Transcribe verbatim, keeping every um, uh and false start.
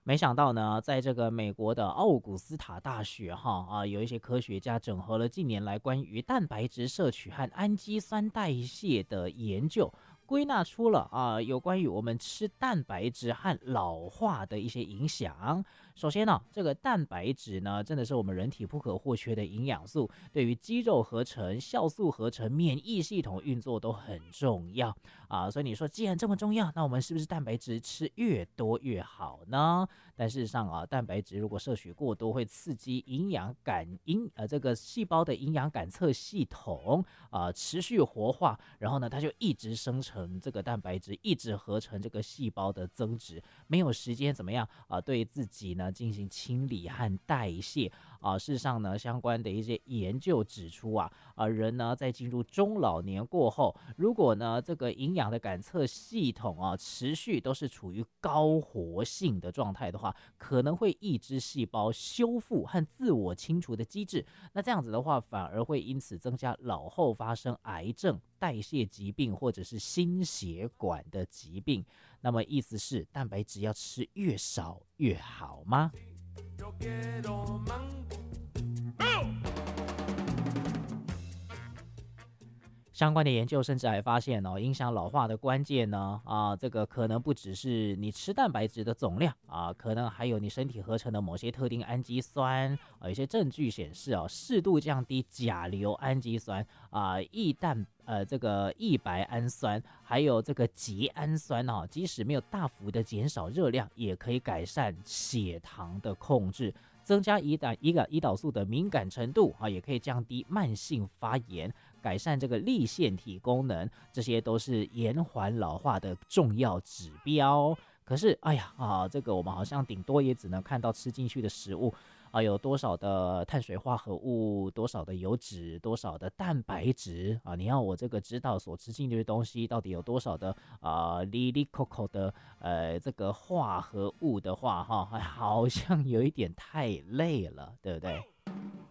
没想到呢，在这个美国的奥古斯塔大学哈啊，有一些科学家整合了近年来关于蛋白质摄取和氨基酸代谢的研究，归纳出了啊有关于我们吃蛋白质和老化的一些影响。首先呢，这个蛋白质呢，真的是我们人体不可或缺的营养素，对于肌肉合成、酵素合成、免疫系统运作都很重要啊。所以你说，既然这么重要，那我们是不是蛋白质吃越多越好呢？但事实上啊，蛋白质如果摄取过多，会刺激营养感应呃这个细胞的营养感测系统啊、呃、持续活化，然后呢，它就一直生成这个蛋白质，一直合成这个细胞的增殖，没有时间怎么样啊、呃、对自己呢进行清理和代谢啊、呃。事实上呢，相关的一些研究指出啊，啊、呃、人呢在进入中老年过后，如果呢这个营养的感测系统啊持续都是处于高活性的状态的话，可能会抑制细胞修复和自我清除的机制。那这样子的话，反而会因此增加老后发生癌症、代谢疾病或者是心血管的疾病。那么意思是，蛋白质要吃越少越好吗？相关的研究甚至还发现哦，影响老化的关键呢，啊，这个可能不只是你吃蛋白质的总量啊，可能还有你身体合成的某些特定氨基酸啊。有些证据显示哦，适度降低甲硫氨基酸啊、异蛋呃这个异白氨酸，还有这个缬氨酸哦，即使没有大幅的减少热量，也可以改善血糖的控制。增加胰岛胰岛胰岛素的敏感程度啊，也可以降低慢性发炎，改善这个立腺体功能，这些都是延缓老化的重要指标。可是，哎呀啊，这个我们好像顶多也只能看到吃进去的食物啊，有多少的碳水化合物，多少的油脂，多少的蛋白质啊？你要我这个知道所吃进去的东西到底有多少的啊，里里扣扣的呃这个化合物的话，哈，好像有一点太累了，对不对？